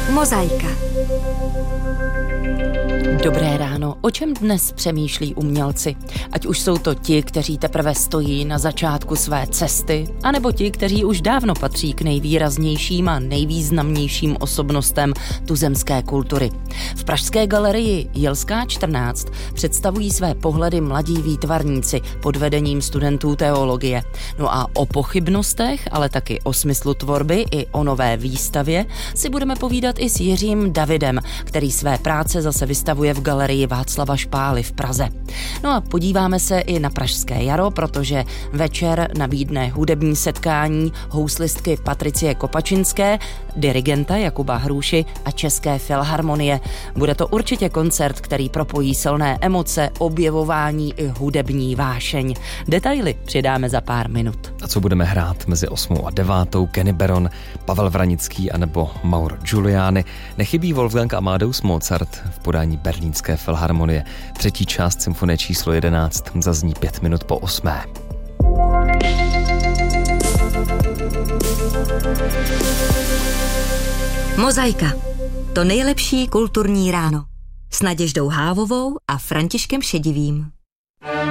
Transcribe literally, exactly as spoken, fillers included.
Mozaika. Dobré ráno. O čem dnes přemýšlí umělci? Ať už jsou to ti, kteří teprve stojí na začátku své cesty, anebo ti, kteří už dávno patří k nejvýraznějším a nejvýznamnějším osobnostem tuzemské kultury. V pražské galerii Jelská čtrnáct představují své pohledy mladí výtvarníci pod vedením studentů teologie. No a o pochybnostech, ale taky o smyslu tvorby i o nové výstavě si budeme povídat i s Jiřím Davidem, který své práce zase vystavuje v galerii Václava Špály v Praze. No a podíváme se i na pražské jaro, protože večer nabídne hudební setkání houslistky Patricie Kopačinské, dirigenta Jakuba Hruši a České filharmonie. Bude to určitě koncert, který propojí silné emoce, objevování i hudební vášeň. Detaily přidáme za pár minut. A co budeme hrát mezi osmou a devátou? Kenny Baron, Pavel Vranický anebo Mauro Giuliani. Nechybí Wolfgang Amadeus Mozart v podání Berlínské filharmonie. Třetí část symfonie číslo jedenáct zazní pět minut po osmé. Mozaika. To nejlepší kulturní ráno. S Naděždou Hávovou a Františkem Šedivým.